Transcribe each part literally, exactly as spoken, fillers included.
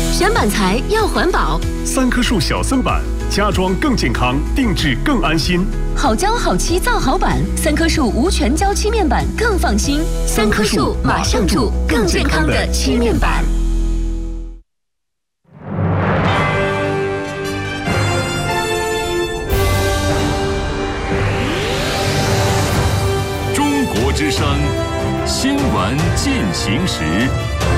选板材要环保， 三棵树小森板，家装更健康，定制更安心。 好胶好漆造好板，三棵树无全胶漆面板更放心。三棵树马上住更健康的漆面板。 中国之声新闻进行时。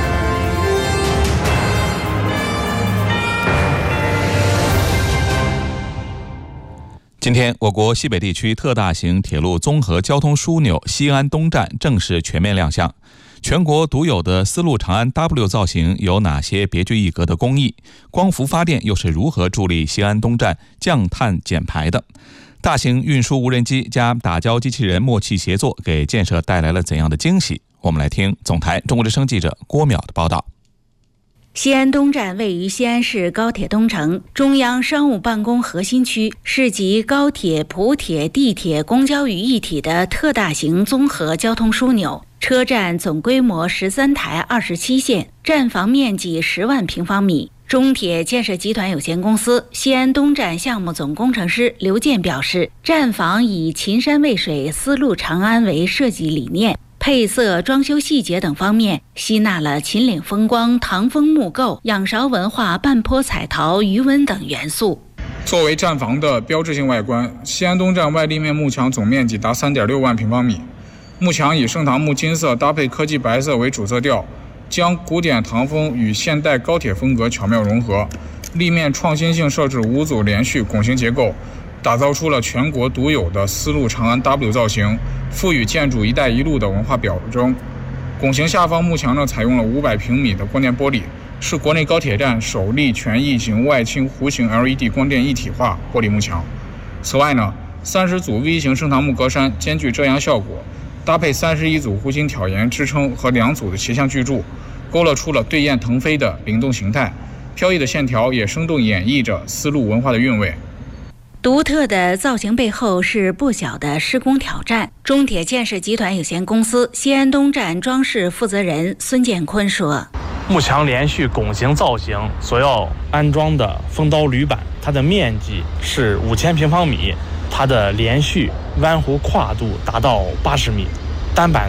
今天，我国西北地区特大型铁路综合交通枢纽西安东站正式全面亮相。全国独有的丝路长安 W 造型有哪些别具一格的工艺？光伏发电又是如何助力西安东站降碳减排的？大型运输无人机加打胶机器人默契协作，给建设带来了怎样的惊喜？我们来听总台中国之声记者郭淼的报道。 西安东站位于西安市高铁东城中央商务办公核心区，是集高铁、普铁、地铁、公交于一体的特大型综合交通枢纽。车站总规模十三台二十七线，站房面积十万平方米。中铁建设集团有限公司西安东站项目总工程师刘健表示，站房以秦山渭水、丝路长安为设计理念，配色、装修细节等方面吸纳了秦岭风光、唐风木构、仰韶文化、半坡彩陶、余纹等元素。 作为站房的标志性外观，西安东站外立面幕墙总面积达 三点六万平方米，幕墙以盛唐木金色搭配科技白色为主色调，将古典唐风与现代高铁风格巧妙融合。立面创新性设置五组连续拱形结构，打造出了全国独有的丝路长安 W 造型，赋予建筑一带一路的文化表征。拱形下方幕墙呢，采用了五百平米的光电玻璃，是国内高铁站首例全异形外倾弧形 L E D 光电一体化玻璃幕墙。此外呢，三十组 V 型盛唐木格栅兼具遮阳效果，搭配三十一组弧形挑檐支撑和两组的斜向巨柱，勾勒出了对雁腾飞的灵动形态。飘逸的线条也生动演绎着丝路文化的韵味。 独特的造型背后是不小的施工挑战。中铁建设集团有限公司西安东站装饰负责人孙建坤说， 幕墙连续拱形造型所要安装的风刀铝板，它的面积是五千平方米，它的连续弯弧跨度达到八十米，单板